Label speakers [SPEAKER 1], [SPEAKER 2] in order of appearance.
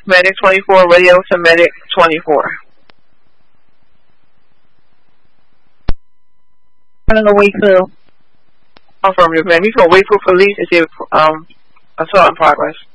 [SPEAKER 1] Medic 24, radio to Medic 24.
[SPEAKER 2] I'm going to wait till.
[SPEAKER 1] Affirmative, ma'am. You can wait for police and see assault in progress.